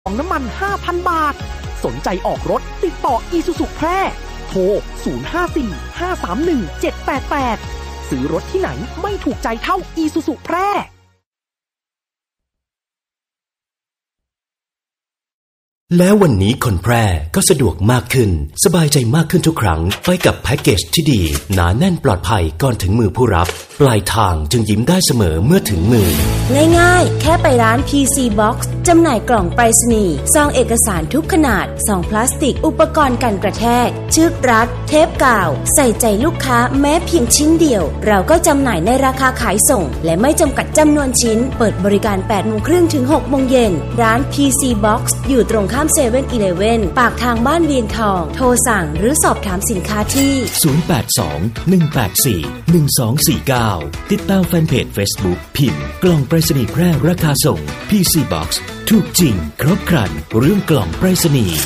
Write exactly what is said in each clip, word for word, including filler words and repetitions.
ของน้ำมัน ห้าพัน บาทสนใจออกรถติดต่อ Isuzu แพร่โทรศูนย์ ห้า สี่ ห้า สาม หนึ่ง เจ็ด แปด แปดซื้อรถที่ไหนไม่ถูกใจเท่า Isuzu แพร่แล้ววันนี้คนแพร่ก็สะดวกมากขึ้นสบายใจมากขึ้นทุกครั้งไปกับแพ็กเกจที่ดีหนาแน่นปลอดภัยก่อนถึงมือผู้รับปลายทางจึงยิ้มได้เสมอเมื่อถึงมือง่ายๆแค่ไปร้าน พี ซี Box จำหน่ายกล่องไปรษณีย์ซองเอกสารทุกขนาดซองพลาสติกอุปกรณ์กันกระแทกชึกรัดเทปกาวใส่ใจลูกค้าแม้เพียงชิ้นเดียวเราก็จำหน่ายในราคาขายส่งและไม่จำกัดจำนวนชิ้นเปิดบริการ แปดโมงครึ่ง ถึง หกโมงเย็นร้าน พี ซี Box อยู่ตรงข้ามเซเว่นอีเลฟเว่นปากทางบ้านเวียงทองโทรสั่งหรือสอบถามสินค้าที่ศูนย์ แปด สอง หนึ่ง แปด สี่ หนึ่ง สอง สี่ เก้าติดตามแฟนเพจ Facebook พิมพ์กล่องไปรษณีย์แพร่ราคาส่ง พี ซี Box ถูกจริงครบครันเรื่องกล่องไปรษณีย์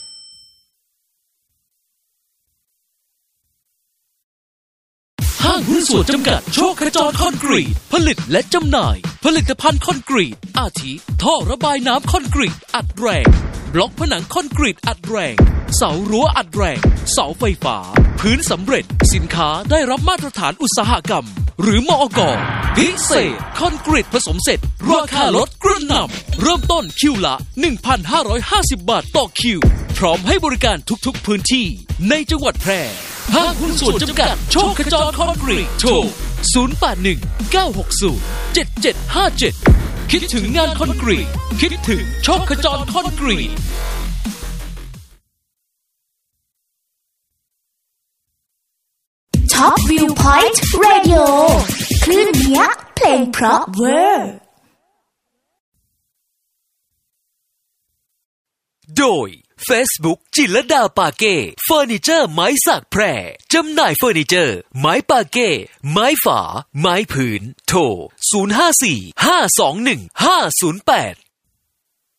ห้างหุ้นส่วนจำกัดโชคขจรคอนกรีตผลิตและจำหน่ายผลิตภัณฑ์คอนกรีตอาทิท่อระบายน้ำคอนกรีตอัดแรงบล็อกผนังคอนกรีตอัดแรงเสารั้วอัดแรงเสาไฟฟ้าพื้นสำเร็จสินค้าได้รับมาตรฐานอุตสาหกรรมหรือมอก.พิเศษคอนกรีตผสมเสร็จราคาลดกระหน่ำเริ่มต้นคิวละ หนึ่งพันห้าร้อยห้าสิบ บาทต่อคิวพร้อมให้บริการทุกๆพื้นที่ในจังหวัดแพร่ห้างหุ้นส่วนจำกัดโชคขจรคอนกรีตโทรศูนย์ แปด หนึ่ง เก้า หก ศูนย์ เจ็ด เจ็ด ห้า เจ็ดคิดถึงงานคอนกรีตคิดถึงโชคขจรคอนกรีตท็อปวิวพอยต์เรดิโอคลื่นเนี้ยเพลงเพราะเวอร์โดย Facebook จิรดาปาเก้เฟอร์นิเจอร์ไม้สักแพร่จำหน่ายเฟอร์นิเจอร์ไม้ปาเก้ไม้ฝาไม้พื้นโทรศูนย์ ห้า สี่ ห้า สอง หนึ่ง ห้า ศูนย์ แปด